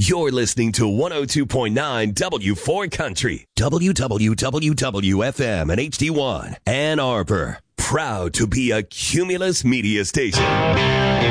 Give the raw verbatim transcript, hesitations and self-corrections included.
You're listening to one oh two point nine W four Country, W W W W F M and H D one, Ann Arbor. Proud to be a Cumulus media station.